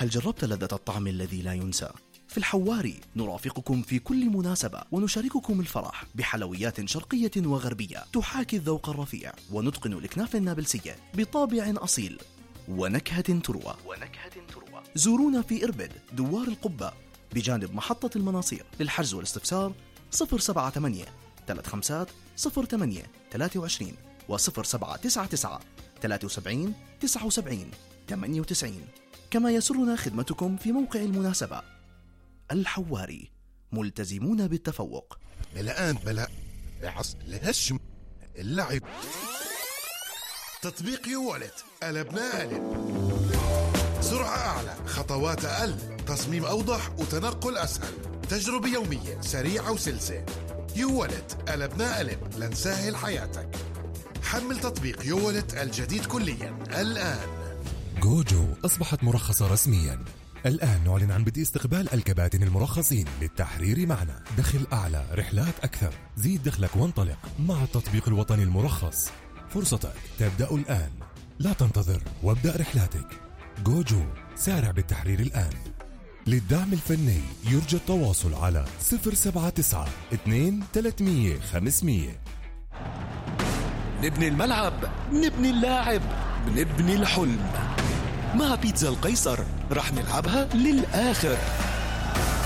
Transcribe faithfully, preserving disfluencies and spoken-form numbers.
هل جربت لذة الطعم الذي لا ينسى؟ في الحواري نرافقكم في كل مناسبة ونشارككم الفرح بحلويات شرقية وغربية تحاكي الذوق الرفيع ونتقن الإكناف النابلسية بطابع أصيل ونكهة تروى ونكهة تروى. زورونا في إربد دوار القبة بجانب محطة المناصير. للحجز والاستفسار صفر سبعة ثمانية ثلاثة خمسة صفر ثمانية ثلاثة وعشرين وصفر سبعة تسعة تسعة ثلاثة وسبعين تسعة وسبعين ثمانية وتسعين. كما يسرنا خدمتكم في موقع المناسبة. الحواري، ملتزمون بالتفوق. الآن بلا عص الهشم اللعب. تطبيق يوالت قلبنا قلب. سرعة أعلى، خطوات أقل، تصميم أوضح وتنقل أسهل، تجربة يومية سريعة وسلسة. يوالت قلبنا قلب لنسهل حياتك. حمل تطبيق يوالت الجديد كليا الآن. جوجو أصبحت مرخصة رسميا. الآن نعلن عن بدء استقبال الكباتن المرخصين للتحرير معنا. دخل أعلى، رحلات أكثر، زيد دخلك وانطلق مع التطبيق الوطني المرخص. فرصتك تبدأ الآن، لا تنتظر وابدأ رحلاتك. جوجو، سارع بالتحرير الآن. للدعم الفني يرجى التواصل على صفر سبعة تسعة اثنين ثلاثمية خمسمية. نبني الملعب، نبني اللاعب، نبني الحلم. مع بيتزا القيصر رح نلعبها للآخر.